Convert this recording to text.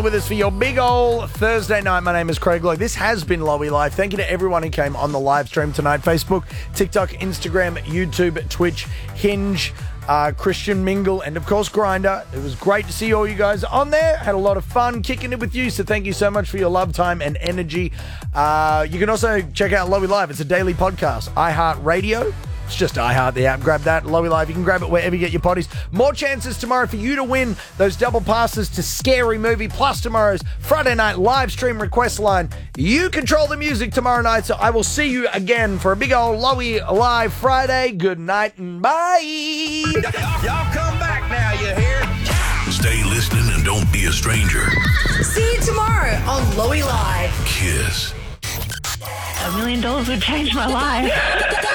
With us for your big old Thursday night. My name is Craig Lowe. This has been Lowy Live. Thank you to everyone who came on the live stream tonight. Facebook, TikTok, Instagram, YouTube, Twitch, Hinge, Christian Mingle, and of course Grindr. It was great to see all you guys on there. Had a lot of fun kicking it with you, so thank you so much for your love, time, and energy. You can also check out Lowy Live. It's a daily podcast. iHeartRadio. It's just iHeart, the app. Grab that. Lowy Live. You can grab it wherever you get your potties. More chances tomorrow for you to win those double passes to Scary Movie, plus tomorrow's Friday night live stream request line. You control the music tomorrow night, so I will see you again for a big old Lowy Live Friday. Good night and bye. Y'all come back now, you hear? Stay listening and don't be a stranger. See you tomorrow on Lowy Live. Kiss. $1 million would change my life.